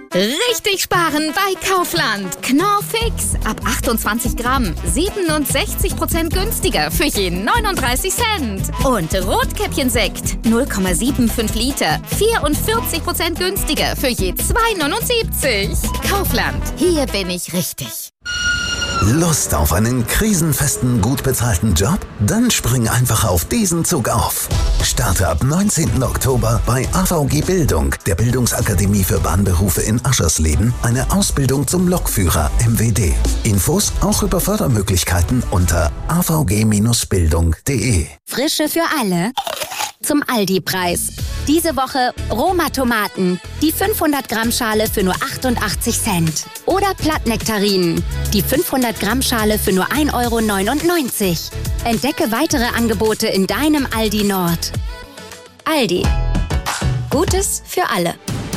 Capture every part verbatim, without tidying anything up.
Richtig sparen bei Kaufland. Knorr Fix. Ab achtundzwanzig Gramm. siebenundsechzig Prozent günstiger für jeden neununddreißig Cent. Und Rotkäppchensekt. null Komma fünfundsiebzig Liter. vierundvierzig Prozent günstiger für je zwei neunundsiebzig. Kaufland. Hier bin ich richtig. Lust auf einen krisenfesten, gut bezahlten Job? Dann spring einfach auf diesen Zug auf. Starte ab neunzehnten Oktober bei A V G Bildung, der Bildungsakademie für Bahnberufe in Aschersleben, eine Ausbildung zum Lokführer M W D. Infos auch über Fördermöglichkeiten unter a v g Bindestrich bildung punkt d e. Frische für alle zum Aldi-Preis. Diese Woche Roma-Tomaten, die fünfhundert Gramm Schale für nur achtundachtzig Cent. Oder Plattnektarinen, die fünfhundert Gramm Schale für nur ein Euro neunundneunzig. Entdecke weitere Angebote in deinem Aldi Nord. Aldi. Gutes für alle.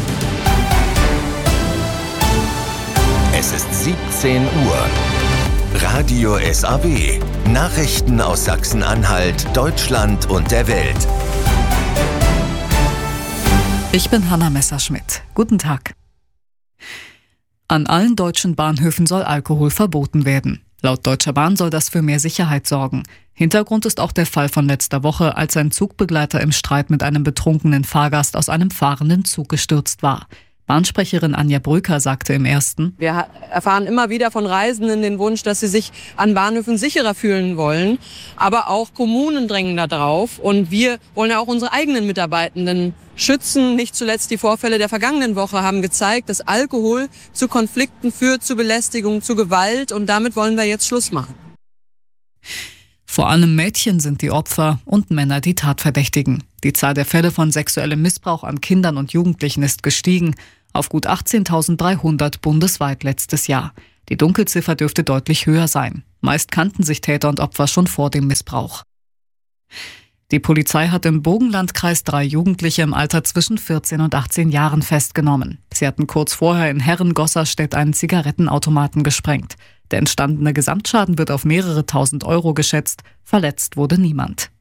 Es ist siebzehn Uhr. Radio S A W. Nachrichten aus Sachsen-Anhalt, Deutschland und der Welt. Ich bin Hanna Messerschmidt. Guten Tag. An allen deutschen Bahnhöfen soll Alkohol verboten werden. Laut Deutscher Bahn soll das für mehr Sicherheit sorgen. Hintergrund ist auch der Fall von letzter Woche, als ein Zugbegleiter im Streit mit einem betrunkenen Fahrgast aus einem fahrenden Zug gestürzt war. Bahnsprecherin Anja Bröker sagte im Ersten: Wir erfahren immer wieder von Reisenden den Wunsch, dass sie sich an Bahnhöfen sicherer fühlen wollen. Aber auch Kommunen drängen da drauf. Und wir wollen ja auch unsere eigenen Mitarbeitenden schützen. Nicht zuletzt die Vorfälle der vergangenen Woche haben gezeigt, dass Alkohol zu Konflikten führt, zu Belästigung, zu Gewalt. Und damit wollen wir jetzt Schluss machen. Vor allem Mädchen sind die Opfer und Männer die Tatverdächtigen. Die Zahl der Fälle von sexuellem Missbrauch an Kindern und Jugendlichen ist gestiegen auf gut achtzehntausenddreihundert bundesweit letztes Jahr. Die Dunkelziffer dürfte deutlich höher sein. Meist kannten sich Täter und Opfer schon vor dem Missbrauch. Die Polizei hat im Burgenlandkreis drei Jugendliche im Alter zwischen vierzehn und achtzehn Jahren festgenommen. Sie hatten kurz vorher in Herren-Gosserstedt einen Zigarettenautomaten gesprengt. Der entstandene Gesamtschaden wird auf mehrere tausend Euro geschätzt. Verletzt wurde niemand.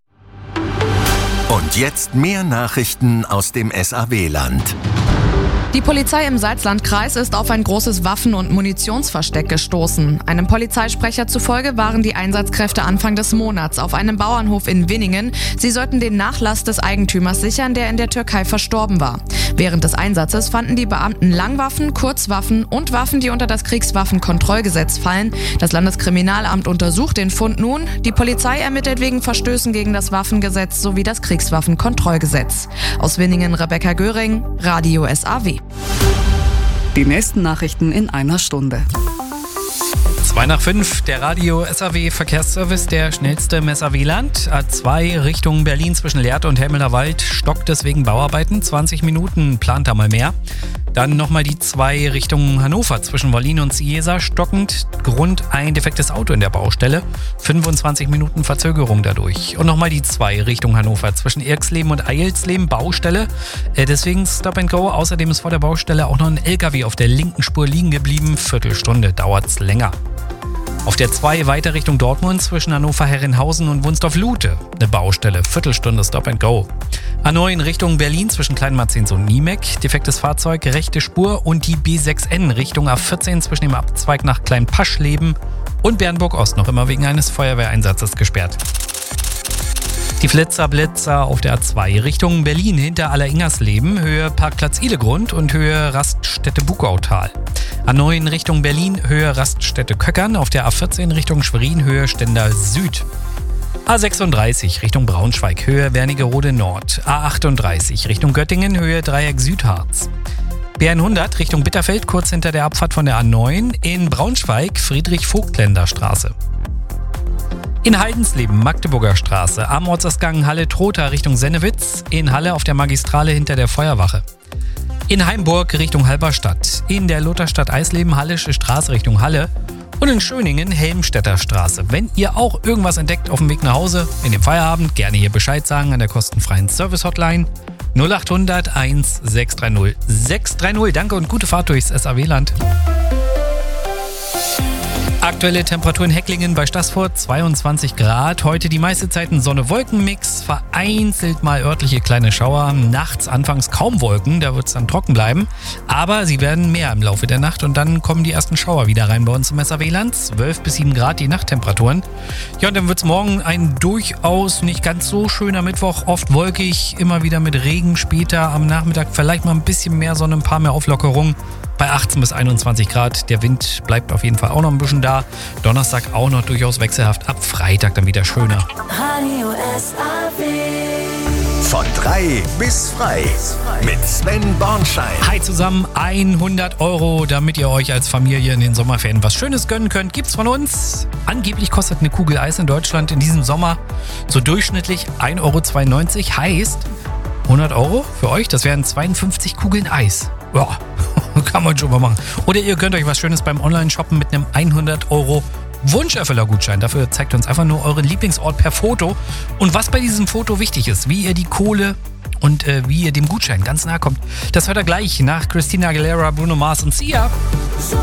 Und jetzt mehr Nachrichten aus dem S A W-Land. Die Polizei im Salzlandkreis ist auf ein großes Waffen- und Munitionsversteck gestoßen. Einem Polizeisprecher zufolge waren die Einsatzkräfte Anfang des Monats auf einem Bauernhof in Winningen. Sie sollten den Nachlass des Eigentümers sichern, der in der Türkei verstorben war. Während des Einsatzes fanden die Beamten Langwaffen, Kurzwaffen und Waffen, die unter das Kriegswaffenkontrollgesetz fallen. Das Landeskriminalamt untersucht den Fund nun. Die Polizei ermittelt wegen Verstößen gegen das Waffengesetz sowie das Kriegswaffenkontrollgesetz. Aus Winningen Rebecca Göring, Radio S A W. Die nächsten Nachrichten in einer Stunde. zwei nach fünf, der Radio S A W Verkehrsservice, der schnellste im S A W-Land. A zwei Richtung Berlin zwischen Lehrte und Helmelder Wald stockt es wegen Bauarbeiten. zwanzig Minuten plant da mal mehr. Dann nochmal die zwei Richtung Hannover zwischen Wollin und Ciesa stockend. Grund ein defektes Auto in der Baustelle. fünfundzwanzig Minuten Verzögerung dadurch. Und nochmal die zwei Richtung Hannover zwischen Irksleben und Eilsleben Baustelle. Äh, deswegen Stop and Go. Außerdem ist vor der Baustelle auch noch ein L K W auf der linken Spur liegen geblieben. Viertelstunde dauert's länger. Auf der zwei weiter Richtung Dortmund zwischen Hannover-Herrenhausen und Wunsdorf-Lute. Eine Baustelle, Viertelstunde Stop and Go. A neun Richtung Berlin zwischen Kleinmarzens und Niemek. Defektes Fahrzeug, rechte Spur. Und die B sechs N Richtung A vierzehn zwischen dem Abzweig nach Kleinpaschleben und Bernburg-Ost noch immer wegen eines Feuerwehreinsatzes gesperrt. Die Flitzer Blitzer auf der A zwei Richtung Berlin hinter Alleringers-Leben, Höhe Parkplatz Ihlegrund und Höhe Raststätte Bugautal. A neun Richtung Berlin, Höhe Raststätte Köckern, auf der A vierzehn Richtung Schwerin, Höhe Stendal Süd. A sechsunddreißig Richtung Braunschweig, Höhe Wernigerode Nord. A achtunddreißig Richtung Göttingen, Höhe Dreieck Südharz. B hundert Richtung Bitterfeld, kurz hinter der Abfahrt von der A neun. In Braunschweig, Friedrich-Vogtländer-Straße. In Heidensleben, Magdeburger Straße, am Ortsausgang Halle-Trotha Richtung Sennewitz, in Halle auf der Magistrale hinter der Feuerwache. In Heimburg Richtung Halberstadt, in der Lutherstadt Eisleben Hallische Straße Richtung Halle und in Schöningen Helmstedter Straße. Wenn ihr auch irgendwas entdeckt auf dem Weg nach Hause, in dem Feierabend, gerne hier Bescheid sagen an der kostenfreien Service-Hotline null acht hundert eins sechs drei null sechs drei null. Danke und gute Fahrt durchs S A W-Land. Aktuelle Temperatur in Hecklingen bei Staßfurt zweiundzwanzig Grad. Heute die meiste Zeit ein Sonne-Wolken-Mix, vereinzelt mal örtliche kleine Schauer. Nachts anfangs kaum Wolken, da wird es dann trocken bleiben. Aber sie werden mehr im Laufe der Nacht und dann kommen die ersten Schauer wieder rein bei uns im S A W-Land. zwölf bis sieben Grad die Nachttemperaturen. Ja, und dann wird es morgen ein durchaus nicht ganz so schöner Mittwoch. Oft wolkig, immer wieder mit Regen später am Nachmittag. Vielleicht mal ein bisschen mehr Sonne, ein paar mehr Auflockerungen. Bei achtzehn bis einundzwanzig Grad. Der Wind bleibt auf jeden Fall auch noch ein bisschen da. Donnerstag auch noch durchaus wechselhaft. Ab Freitag dann wieder schöner. Radio S A W. Von drei bis frei. Mit Sven Bornschein. Hi zusammen, hundert Euro, damit ihr euch als Familie in den Sommerferien was Schönes gönnen könnt, gibt's von uns. Angeblich kostet eine Kugel Eis in Deutschland in diesem Sommer so durchschnittlich ein Euro zweiundneunzig. Heißt hundert Euro für euch, das wären zweiundfünfzig Kugeln Eis. Ja, kann man schon mal machen. Oder ihr könnt euch was Schönes beim Online-Shoppen mit einem hundert Euro Wunscherfüller-Gutschein. Dafür zeigt uns einfach nur euren Lieblingsort per Foto. Und was bei diesem Foto wichtig ist, wie ihr die Kohle und äh, wie ihr dem Gutschein ganz nahe kommt, das hört ihr gleich nach Christina Aguilera, Bruno Mars und Sia.